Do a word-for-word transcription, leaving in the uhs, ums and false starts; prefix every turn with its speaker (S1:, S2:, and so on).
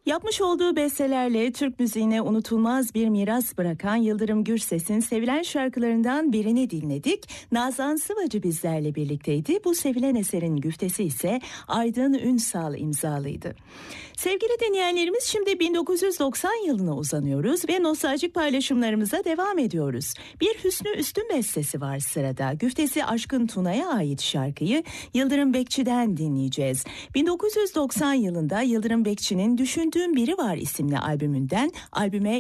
S1: Yapmış olduğu bestelerle Türk müziğine unutulmaz bir miras bırakan Yıldırım Gürses'in sevilen şarkılarından birini dinledik. Nazan Sıvacı bizlerle birlikteydi. Bu sevilen eserin güftesi ise Aydın Ünsal imzalıydı. Sevgili dinleyenlerimiz, şimdi bin dokuz yüz doksan yılına uzanıyoruz ve nostaljik paylaşımlarımıza devam ediyoruz. Bir Hüsnü Üstün bestesi var sırada. Güftesi Aşkın Tuna'ya ait şarkıyı Yıldırım Bekçi'den dinleyeceğiz. bin dokuz yüz doksan yılında Yıldırım Bekçi'nin Düşündüğüm Biri Var isimli albümünden albüme